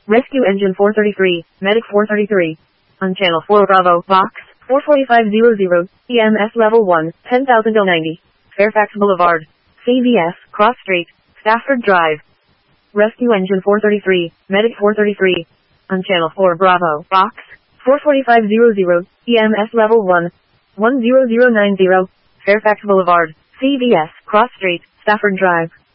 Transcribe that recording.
Rescue Engine 433, Medic 433. On Channel 4 Bravo, Box 44500, EMS Level 1, 10,090. Fairfax Boulevard, CVS, Cross Street, Stafford Drive. Rescue Engine 433, Medic 433. On Channel 4 Bravo, Box 44500, EMS Level 1, 10090. Fairfax Boulevard, CVS, Cross Street, Stafford Drive.